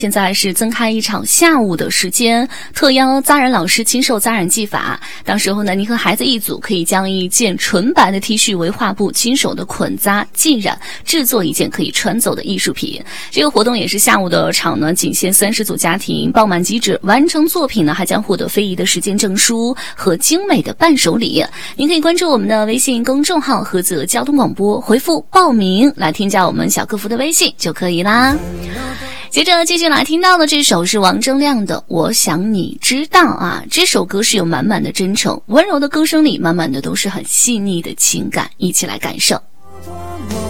现在是增开一场下午的时间，特邀扎染老师亲授扎染技法。到时候呢，您和孩子一组，可以将一件纯白的 T 恤为画布，亲手的捆扎浸染，制作一件可以穿走的艺术品。这个活动也是下午的场呢，仅限30组家庭，报满即止，完成作品呢，还将获得非遗的实践证书和精美的伴手礼。您可以关注我们的微信公众号菏泽交通广播，回复报名来添加我们小客服的微信就可以啦。接着继续来听到的这首是王铮亮的《我想你知道》啊，这首歌是有满满的真诚，温柔的歌声里满满的都是很细腻的情感，一起来感受。